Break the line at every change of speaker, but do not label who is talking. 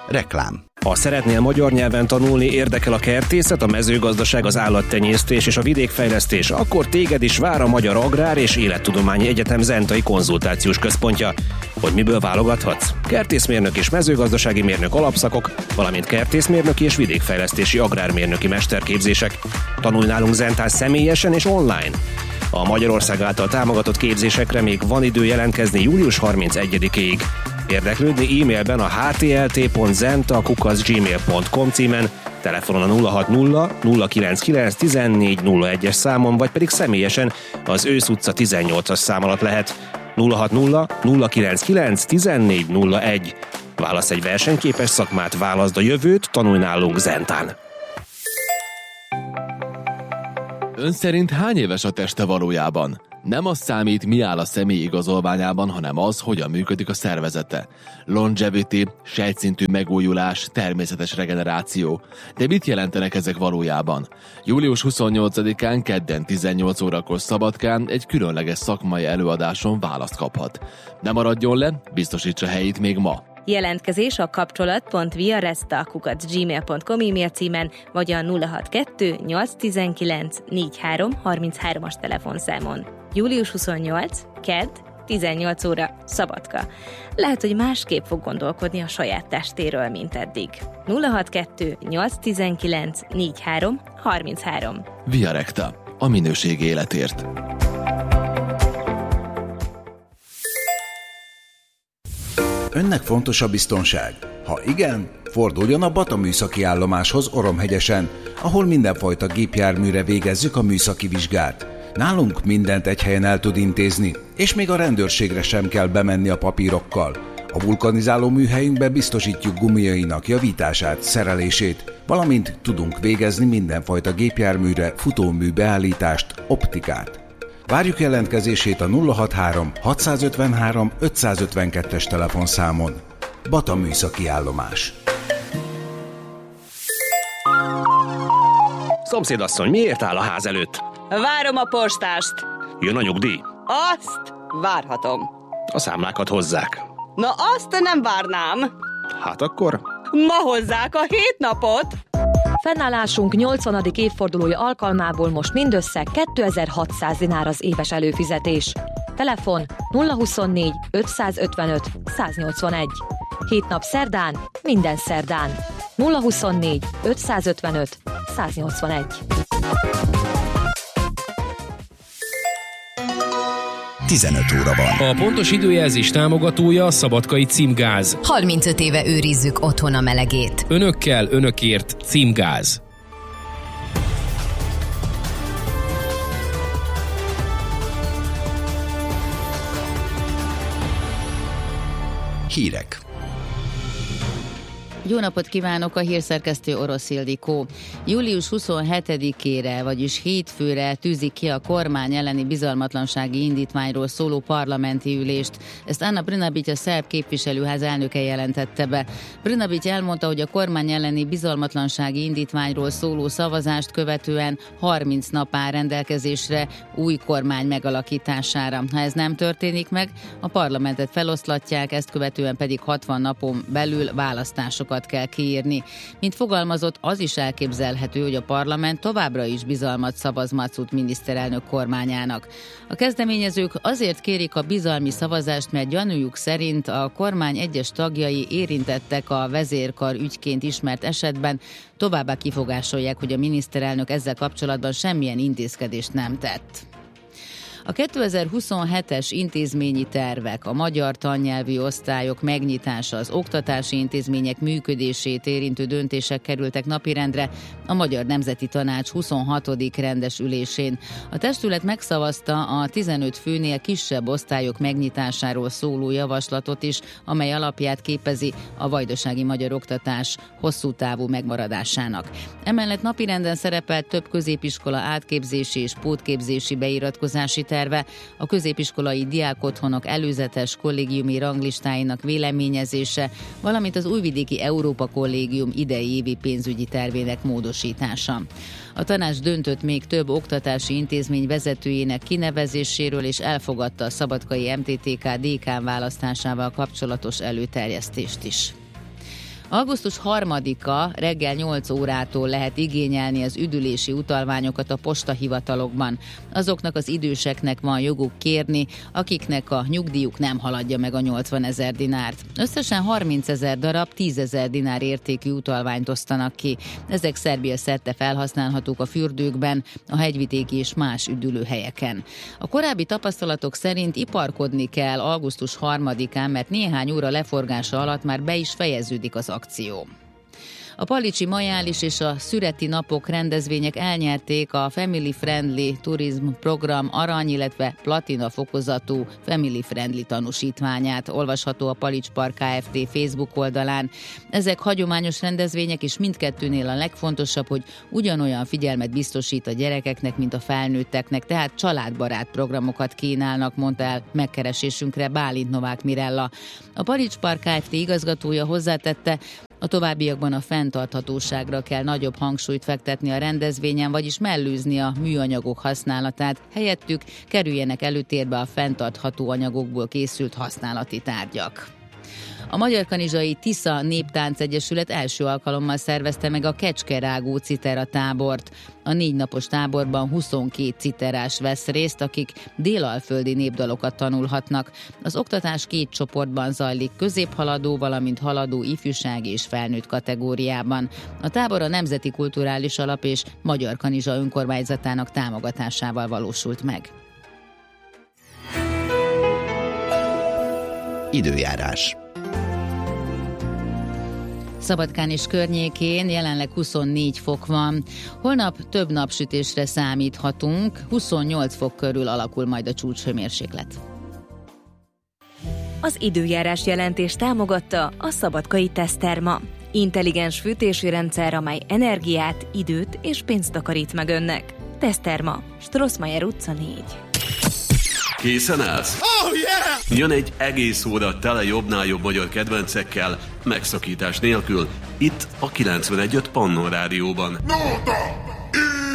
Reklám.
Ha szeretnél magyar nyelven tanulni, érdekel a kertészet, a mezőgazdaság, az állattenyésztés és a vidékfejlesztés, akkor téged is vár a Magyar Agrár és Élettudományi Egyetem Zentai Konzultációs Központja. Hogy miből válogathatsz? Kertészmérnök és mezőgazdasági mérnök alapszakok, valamint kertészmérnöki és vidékfejlesztési agrármérnöki mesterképzések. Tanulj nálunk Zentán személyesen és online. A Magyarország által támogatott képzésekre még van idő jelentkezni július 31-ig. Érdeklődni e-mailben a htlt.zenta@gmail.com címen, telefonon a 060 099 1401-es számon, vagy pedig személyesen az Ősz utca 18-as szám alatt lehet. 060 099 1401. Válasz egy versenyképes szakmát, válaszd a jövőt, tanulj nálunk Zentán.
Ön szerint hány éves a teste valójában? Nem az számít, mi áll a személy igazolványában, hanem az, hogyan működik a szervezete. Longevity, sejtszintű megújulás, természetes regeneráció. De mit jelentenek ezek valójában? Július 28-án kedden 18 órakor Szabadkán egy különleges szakmai előadáson választ kaphat. Ne maradjon le, biztosítsa helyét még ma.
Jelentkezés a kapcsolat.viaresta@gmail.com e-mail címen, vagy a 062 819 4333-as telefonszámon. Július 28, kedd, 18 óra, Szabadka. Lehet, hogy másképp fog gondolkodni a saját testéről, mint eddig. 062 819 4333.
Viarekta, a minőség életért.
Önnek fontos a biztonság? Ha igen, forduljon a Bata műszaki állomáshoz Oromhegyesen, ahol mindenfajta gépjárműre végezzük a műszaki vizsgát. Nálunk mindent egy helyen el tud intézni, és még a rendőrségre sem kell bemenni a papírokkal. A vulkanizáló műhelyünkben biztosítjuk gumiainak javítását, szerelését, valamint tudunk végezni mindenfajta gépjárműre futómű beállítást, optikát. Várjuk jelentkezését a 063 653 552-es telefonszámon. Bata műszaki állomás.
Szomszédasszony, miért áll a ház előtt?
Várom a postást.
Jön a nyugdíj?
Azt várhatom.
A számlákat hozzák.
Na azt nem várnám.
Hát akkor?
Ma hozzák a 7 napot.
Fennállásunk 80. évfordulója alkalmából most mindössze 2600 dinár az éves előfizetés. Telefon 024 555 181. 7 nap szerdán, minden szerdán. 024 555 181.
Óra van.
A pontos időjelzés támogatója a Szabadkai Címgáz.
35 éve őrizzük otthon a melegét.
Önökkel, önökért Címgáz.
Hírek.
Jó napot kívánok, a hírszerkesztő Orosz Ildikó. Július 27-ére, vagyis hétfőre tűzik ki a kormány elleni bizalmatlansági indítványról szóló parlamenti ülést. Ezt Anna Brnabić, a szerb képviselőház elnöke jelentette be. Brnabić elmondta, hogy a kormány elleni bizalmatlansági indítványról szóló szavazást követően 30 nap áll rendelkezésre új kormány megalakítására. Ha ez nem történik meg, a parlamentet feloszlatják, ezt követően pedig 60 napon belül választásokat kell kiírni. Mint fogalmazott, az is elképzelhető, hogy a parlament továbbra is bizalmat szavaz Masud miniszterelnök kormányának. A kezdeményezők azért kérik a bizalmi szavazást, mert gyanújuk szerint a kormány egyes tagjai érintettek a vezérkar ügyként ismert esetben, továbbá kifogásolják, hogy a miniszterelnök ezzel kapcsolatban semmilyen intézkedést nem tett. A 2027-es intézményi tervek, a magyar tannyelvi osztályok megnyitása, az oktatási intézmények működését érintő döntések kerültek napirendre a Magyar Nemzeti Tanács 26. rendes ülésén. A testület megszavazta a 15 főnél kisebb osztályok megnyitásáról szóló javaslatot is, amely alapját képezi a vajdasági magyar oktatás hosszú távú megmaradásának. Emellett napirenden szerepelt több középiskola átképzési és pótképzési beiratkozási terve, a középiskolai diákotthonok előzetes kollégiumi ranglistáinak véleményezése, valamint az Újvidéki Európa Kollégium idei évi pénzügyi tervének módosítása. A tanács döntött még több oktatási intézmény vezetőjének kinevezéséről, és elfogadta a szabadkai MTTK dékán választásával kapcsolatos előterjesztést is. Augusztus 3-a reggel 8 órától lehet igényelni az üdülési utalványokat a postahivatalokban. Azoknak az időseknek van joguk kérni, akiknek a nyugdíjuk nem haladja meg a 80 000 dinárt. Összesen 30 000 darab 10 000 dinár értékű utalványt osztanak ki. Ezek Szerbia szerte felhasználhatók a fürdőkben, a hegyvidéki és más üdülőhelyeken. A korábbi tapasztalatok szerint iparkodni kell augusztus 3-án, mert néhány óra leforgása alatt már be is fejeződik az akció. A Palicsi Majális és a Szüreti Napok rendezvények elnyerték a Family Friendly Tourism Program arany, illetve platina fokozatú Family Friendly tanúsítványát. Olvasható a Palics Park Kft. Facebook oldalán. Ezek hagyományos rendezvények, és mindkettőnél a legfontosabb, hogy ugyanolyan figyelmet biztosít a gyerekeknek, mint a felnőtteknek, tehát családbarát programokat kínálnak, mondta el megkeresésünkre Bálint Novák Mirella. A Palics Park Kft. Igazgatója hozzátette, a továbbiakban a fenntarthatóságra kell nagyobb hangsúlyt fektetni a rendezvényen, vagyis mellőzni a műanyagok használatát, helyettük kerüljenek előtérbe a fenntartható anyagokból készült használati tárgyak. A Magyarkanizsai Tisza Néptánc Egyesület első alkalommal szervezte meg a Kecskerágó Citera tábort. A 4 napos táborban 22 citerás vesz részt, akik délalföldi népdalokat tanulhatnak. Az oktatás 2 csoportban zajlik, középhaladó, valamint haladó ifjúsági és felnőtt kategóriában. A tábor a Nemzeti Kulturális Alap és Magyarkanizsa önkormányzatának támogatásával valósult meg.
Időjárás.
Szabadkán és környékén jelenleg 24 fok van. Holnap több napsütésre számíthatunk, 28 fok körül alakul majd a csúcshőmérséklet.
Az időjárás jelentés támogatta a Szabadkai Teszterma. Intelligens fűtési rendszer, amely energiát, időt és pénzt takarít meg önnek. Teszterma, Strossmayer utca 4.
Készen állsz? Oh, yeah! Jön egy egész óra tele jobbnál jobb magyar kedvencekkel, megszakítás nélkül, itt a 91.5 Pannon Rádióban.
Nóta!